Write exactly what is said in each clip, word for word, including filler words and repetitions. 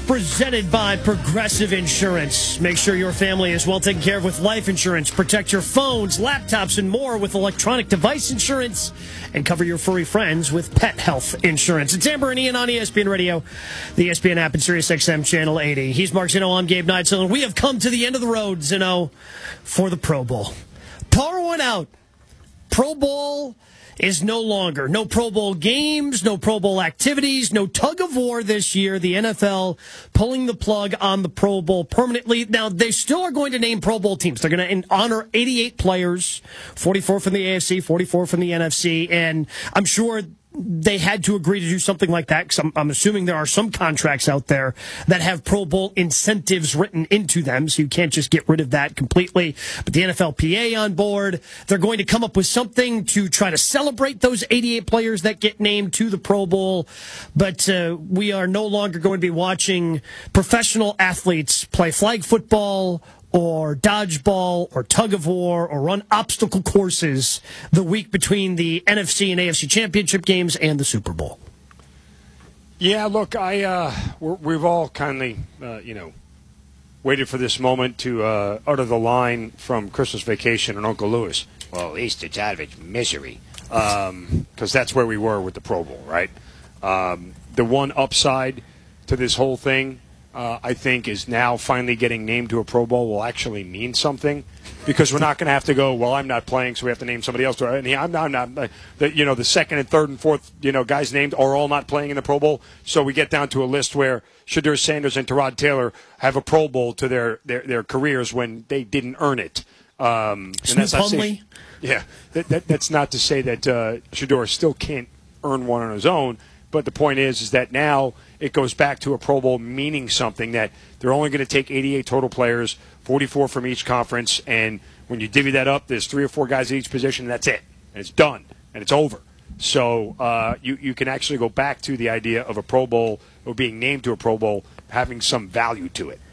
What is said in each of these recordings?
presented by Progressive Insurance. Make sure your family is well taken care of with life insurance. Protect your phones, laptops, and more with electronic device insurance. And cover your furry friends with pet health insurance. It's Amber and Ian on E S P N Radio, the E S P N app, and Sirius X M Channel eighty. He's Mark Zeno, I'm Gabe Neitzel, and we have come to the end of the road, Zeno, for the Pro Bowl. Pour one out. Pro Bowl is no longer. No Pro Bowl games, no Pro Bowl activities, no tug of war this year. The N F L pulling the plug on the Pro Bowl permanently. Now, they still are going to name Pro Bowl teams. They're going to honor eighty-eight players, forty-four from the A F C, forty-four from the N F C, and I'm sure they had to agree to do something like that because I'm, I'm assuming there are some contracts out there that have Pro Bowl incentives written into them, so you can't just get rid of that completely. But the N F L P A on board, they're going to come up with something to try to celebrate those eighty-eight players that get named to the Pro Bowl. But uh, we are no longer going to be watching professional athletes play flag football or dodgeball, or tug of war, or run obstacle courses the week between the N F C and A F C championship games and the Super Bowl. Yeah, look, I uh, we're, we've all kindly, uh, you know, waited for this moment to uh, utter the line from Christmas Vacation and Uncle Lewis. Well, at least it's out of its misery, because um, that's where we were with the Pro Bowl, right? Um, the one upside to this whole thing, Uh, I think, is now finally getting named to a Pro Bowl will actually mean something, because we're not going to have to go, well, I'm not playing, so we have to name somebody else. To, and I'm not, I'm not the, you know, the second and third and fourth, you know, guys named are all not playing in the Pro Bowl. So we get down to a list where Shedeur Sanders and Tyrod Taylor have a Pro Bowl to their, their, their careers when they didn't earn it. Um, and that's not say, yeah, that, that, that's not to say that uh, Shedeur still can't earn one on his own. But the point is, is that now it goes back to a Pro Bowl meaning something, that they're only going to take eighty-eight total players, forty-four from each conference, and when you divvy that up, there's three or four guys at each position, and that's it. And it's done, and it's over. So uh, you, you can actually go back to the idea of a Pro Bowl, or being named to a Pro Bowl, having some value to it.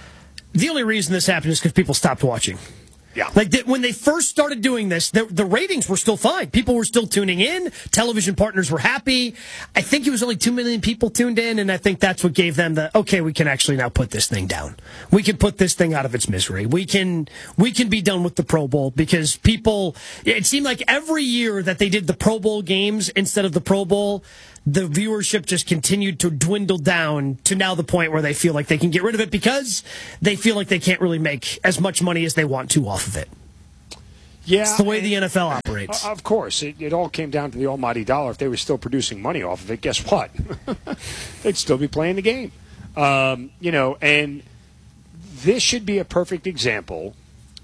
The only reason this happened is because people stopped watching. Yeah. Like, the, when they first started doing this, the, the ratings were still fine. People were still tuning in. Television partners were happy. I think it was only two million people tuned in, and I think that's what gave them the, okay, we can actually now put this thing down. We can put this thing out of its misery. We can, we can be done with the Pro Bowl, because people, it seemed like every year that they did the Pro Bowl games instead of the Pro Bowl, the viewership just continued to dwindle down to now the point where they feel like they can get rid of it because they feel like they can't really make as much money as they want to off of it. Yeah, it's the way the N F L operates. Of course. It, it all came down to the almighty dollar. If they were still producing money off of it, guess what? They'd still be playing the game. Um, you know, and this should be a perfect example,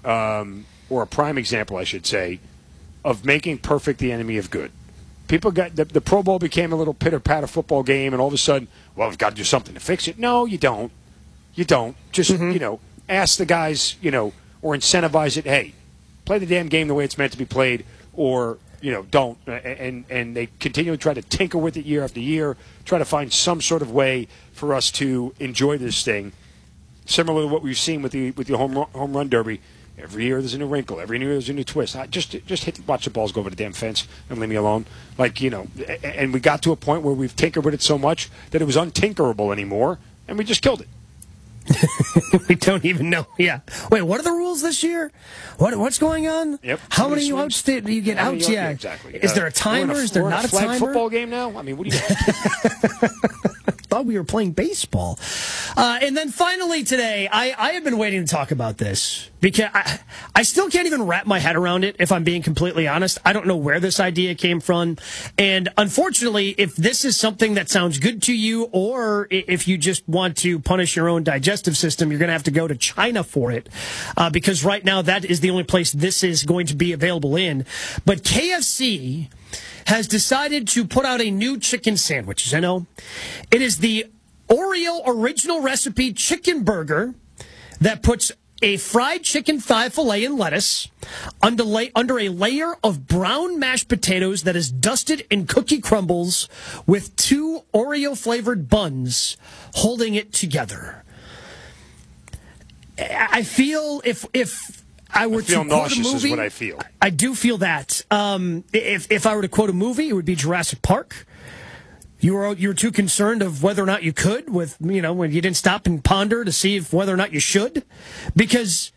um, or a prime example, I should say, of making perfect the enemy of good. People got the, the Pro Bowl became a little pitter-patter football game, and all of a sudden, well, we've got to do something to fix it. No, you don't. You don't. Just, mm-hmm. you know, ask the guys, you know, or incentivize it. Hey, play the damn game the way it's meant to be played, or, you know, don't. And and they continue to try to tinker with it year after year, try to find some sort of way for us to enjoy this thing, similar to what we've seen with the with the home run, home run derby. Every year there's a new wrinkle. Every year there's a new twist. I just just hit, watch the balls go over the damn fence and leave me alone. Like, you know, and we got to a point where we've tinkered with it so much that it was untinkerable anymore, and we just killed it. We don't even know. Yeah. Wait, what are the rules this year? What What's going on? Yep. How many outs do you get How out? many, Yeah. exactly. Is there a timer? Uh, a, Is there not a a flag timer? Football game now? I mean, what do you? Thought we were playing baseball. Uh, and then finally today, I, I have been waiting to talk about this because I, I still can't even wrap my head around it, if I'm being completely honest. I don't know where this idea came from. And unfortunately, if this is something that sounds good to you, or if you just want to punish your own digestive system, you're going to have to go to China for it. Uh, because right now, that is the only place this is going to be available in. But K F C has decided to put out a new chicken sandwich. I know it is the Oreo original recipe chicken burger that puts a fried chicken thigh fillet and lettuce under, la- under a layer of brown mashed potatoes that is dusted in cookie crumbles with two Oreo-flavored buns holding it together. I feel if if I were I feel to quote nauseous a movie, is what I feel. I do feel that. Um, if if I were to quote a movie, it would be Jurassic Park. You were you were too concerned of whether or not you could, with you know when you didn't stop and ponder to see if whether or not you should, because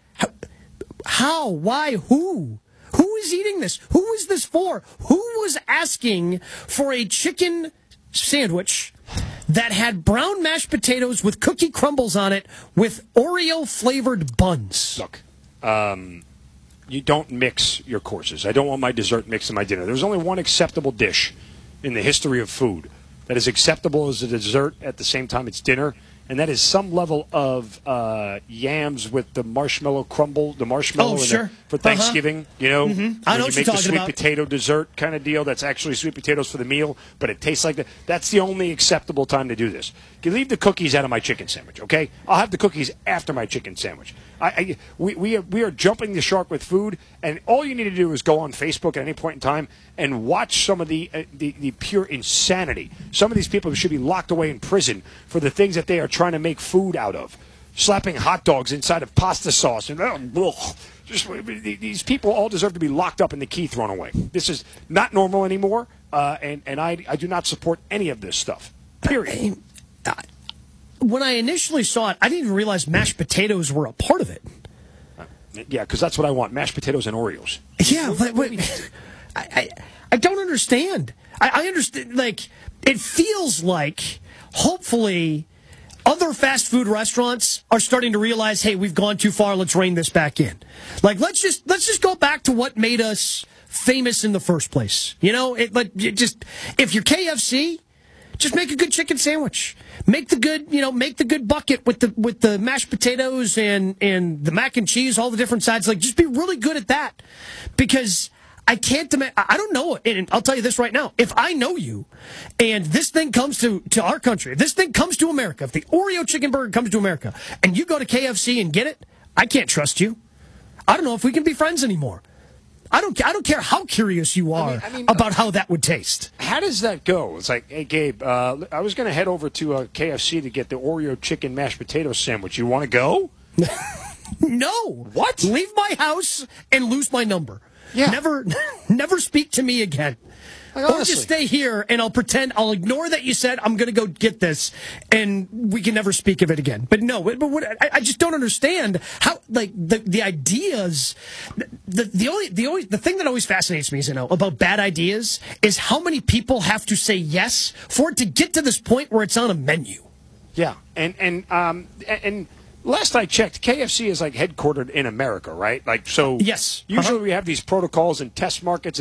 how, why, who, who is eating this? Who is this for? Who was asking for a chicken sandwich that had brown mashed potatoes with cookie crumbles on it with Oreo flavored buns? Look, um, you don't mix your courses. I don't want my dessert mixed in my dinner. There's only one acceptable dish in the history of food that is acceptable as a dessert at the same time it's dinner, and that is some level of uh, yams with the marshmallow crumble, the marshmallow oh, in sure. the, for Thanksgiving. Uh-huh. You know, mm-hmm. I know you what make you're the sweet about. potato dessert kind of deal. That's actually sweet potatoes for the meal, but it tastes like that. That's the only acceptable time to do this. You leave the cookies out of my chicken sandwich, okay? I'll have the cookies after my chicken sandwich. I, I, we, we, are, we are jumping the shark with food, and all you need to do is go on Facebook at any point in time and watch some of the, uh, the, the pure insanity. Some of these people should be locked away in prison for the things that they are trying to make food out of. Slapping hot dogs inside of pasta sauce. and oh, just, These people all deserve to be locked up and the key thrown away. This is not normal anymore, uh, and, and I, I do not support any of this stuff, period. I, I, when I initially saw it, I didn't even realize mashed potatoes were a part of it. Uh, yeah, because that's what I want, mashed potatoes and Oreos. Yeah, but, but I, I, I don't understand. I, I understand, like, it feels like, hopefully, other fast food restaurants are starting to realize, hey, we've gone too far, let's rein this back in. Like, let's just let's just go back to what made us famous in the first place. You know, it, but it just, if you're K F C, just make a good chicken sandwich. Make the good, you know, make the good bucket with the with the mashed potatoes and and the mac and cheese, all the different sides. Like, just be really good at that, because I can't demand. I don't know, and I'll tell you this right now: if I know you, and this thing comes to to our country, if this thing comes to America, if the Oreo chicken burger comes to America, and you go to K F C and get it, I can't trust you. I don't know if we can be friends anymore. I don't. I don't care how curious you are I mean, I mean, about uh, how that would taste. How does that go? It's like, hey, Gabe, uh, I was going to head over to uh, K F C to get the Oreo chicken mashed potato sandwich. You want to go? No. What? Leave my house and lose my number. Yeah. Never, never speak to me again. Like, or just stay here and I'll pretend, I'll ignore that you said I'm going to go get this, and we can never speak of it again. But no, but what, I, I just don't understand how, like, the the ideas, the the only the only the thing that always fascinates me is, you know, about bad ideas is how many people have to say yes for it to get to this point where it's on a menu. Yeah, and and um and. Last I checked, K F C is like headquartered in America, right? Like, so yes. Usually uh-huh. we have these protocols and test markets